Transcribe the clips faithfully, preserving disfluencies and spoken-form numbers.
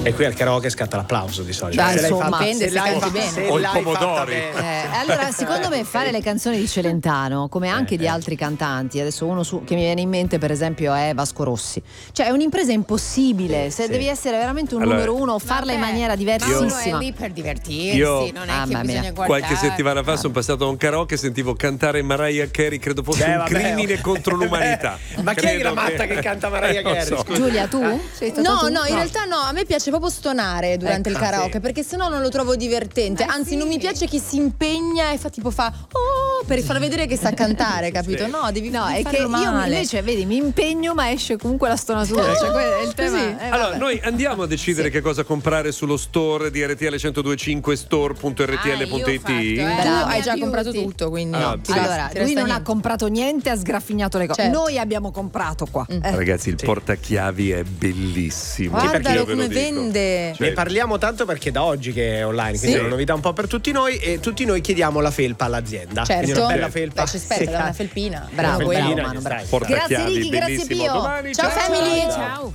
E qui al karaoke scatta l'applauso di solito. Dai, Se l'hai insomma, fatta- dipende se l'hai canti fa- bene. se O il l'hai fatta pomodori. bene. Eh, allora, secondo me fare le canzoni di Celentano, come anche di altri cantanti, adesso uno su, che mi viene in mente per esempio è Vasco Rossi, cioè è un'impresa impossibile, se Sì. devi essere veramente un Allora, numero uno, farla in Vabbè, maniera ma uno diversissima. è lì per divertirsi, Io- non è Mamma che mia. bisogna guardare. Qualche settimana fa sono passato a un karaoke e sentivo cantare Mariah Carey, credo fosse Beh, un vabbè, crimine oh. contro l'umanità. Ma chi è Credo la matta che canta Mariah Non Carey? so. Scusa. Giulia, tu? Sei stata No, tu? no, in realtà no, a me piace proprio stonare durante Ecco, il karaoke, sì. perché sennò non lo trovo divertente. Anzi, non mi piace chi si impegna e fa tipo fa oh per far vedere che sa cantare, capito? No, devi No, devi è che farlo io male. invece, vedi, mi impegno ma esce comunque la stonatura, cioè quello è il tema. Così. eh, Allora, vabbè. noi andiamo a decidere che cosa comprare sullo store di R T L centodue e cinque store punto r t l punto Ah, i io ho fatto, t. eh. Tu Bravi, hai già aiuti. comprato tutto, quindi Ah, ti sì. resta- Allora, ti lui resta non ha niente. comprato niente, ha sgraffignito le cose. Certo. Noi abbiamo comprato qua. Eh. Ragazzi, il Sì. portachiavi è bellissimo. perché Guardalo io ve lo come dico. vende. Cioè, Ne parliamo tanto perché da oggi che è online, quindi Sì. è una novità un po' per tutti noi e tutti noi chiediamo la felpa all'azienda. Certo. Quindi una bella Certo. felpa. Beh, ci aspetta, secca. una felpina. Bravo, Uno bravo, quello. mano, bravo. Dai. Portachiavi, Grazie Ricky, grazie bellissimo. Pio. Domani, Ciao, family. Ciao.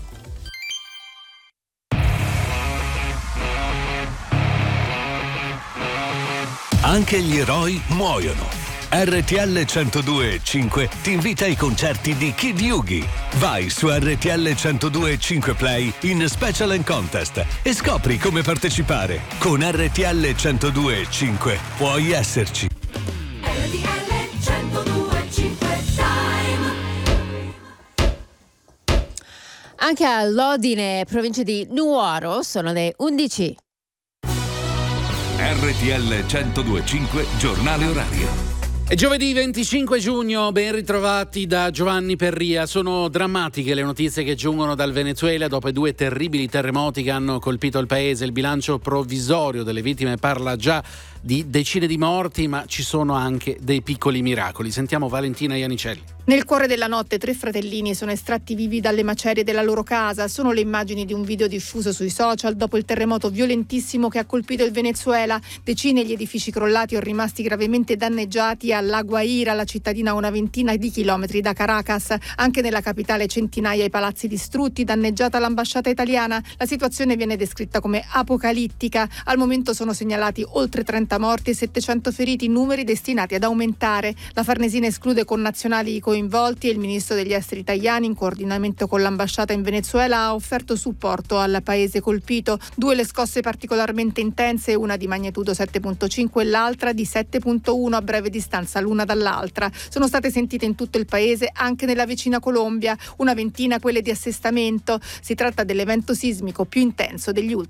Anche gli eroi muoiono. R T L centodue e cinque ti invita ai concerti di Kid Yugi. Vai su R T L centodue e cinque Play in Special and Contest e scopri come partecipare. Con R T L centodue e cinque puoi esserci. Anche a Lodine, provincia di Nuoro, sono le undici. R T L centodue e cinque giornale orario. È giovedì venticinque giugno, ben ritrovati da Giovanni Perria. Sono drammatiche le notizie che giungono dal Venezuela dopo i due terribili terremoti che hanno colpito il paese. Il bilancio provvisorio delle vittime parla già di decine di morti, ma ci sono anche dei piccoli miracoli. Sentiamo Valentina Ianicelli. Nel cuore della notte tre fratellini sono estratti vivi dalle macerie della loro casa. Sono le immagini di un video diffuso sui social dopo il terremoto violentissimo che ha colpito il Venezuela. Decine gli edifici crollati o rimasti gravemente danneggiati a La Guaira, la cittadina a una ventina di chilometri da Caracas. Anche nella capitale centinaia di palazzi distrutti, danneggiata l'ambasciata italiana. La situazione viene descritta come apocalittica. Al momento sono segnalati oltre trenta morti e settecento feriti, numeri destinati ad aumentare. La Farnesina esclude connazionali coinvolti e il ministro degli esteri italiani, in coordinamento con l'ambasciata in Venezuela, ha offerto supporto al paese colpito. Due le scosse particolarmente intense, una di magnitudo sette virgola cinque e l'altra di sette virgola uno a breve distanza l'una dall'altra. Sono state sentite in tutto il paese, anche nella vicina Colombia, una ventina quelle di assestamento. Si tratta dell'evento sismico più intenso degli ultimi